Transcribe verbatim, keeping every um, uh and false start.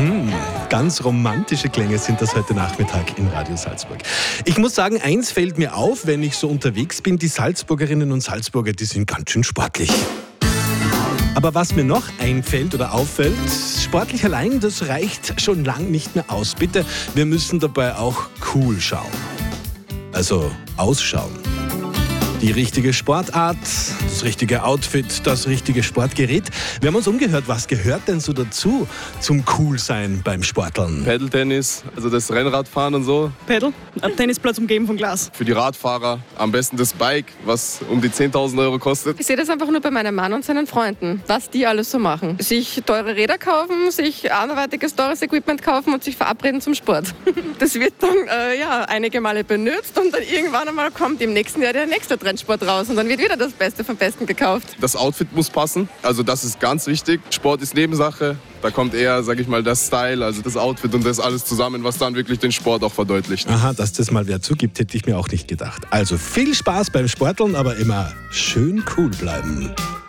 Mhm. Ganz romantische Klänge sind das heute Nachmittag in Radio Salzburg. Ich muss sagen, eins fällt mir auf, wenn ich so unterwegs bin, die Salzburgerinnen und Salzburger, die sind ganz schön sportlich. Aber was mir noch einfällt oder auffällt, sportlich allein, das reicht schon lang nicht mehr aus. Bitte, wir müssen dabei auch cool schauen. Also ausschauen. Die richtige Sportart, das richtige Outfit, das richtige Sportgerät. Wir haben uns umgehört, was gehört denn so dazu zum Coolsein beim Sporteln? Paddle-Tennis, also das Rennradfahren und so. Paddle, ein Tennisplatz umgeben von Glas. Für die Radfahrer am besten das Bike, was um die zehntausend Euro kostet. Ich sehe das einfach nur bei meinem Mann und seinen Freunden, was die alles so machen. Sich teure Räder kaufen, sich anderweitiges teures Equipment kaufen und sich verabreden zum Sport. Das wird dann äh, ja, einige Male benutzt und dann irgendwann einmal kommt im nächsten Jahr der nächste Trendsport raus und dann wird wieder das Beste vom Besten gekauft. Das Outfit muss passen, also das ist ganz wichtig. Sport ist Nebensache, da kommt eher, sag ich mal, das Style, also das Outfit und das alles zusammen, was dann wirklich den Sport auch verdeutlicht. Aha, dass das mal wer zugibt, hätte ich mir auch nicht gedacht. Also viel Spaß beim Sporteln, aber immer schön cool bleiben.